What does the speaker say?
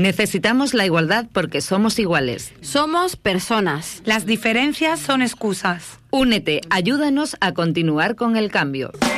Necesitamos la igualdad porque somos iguales. Somos personas. Las diferencias son excusas. Únete, ayúdanos a continuar con el cambio.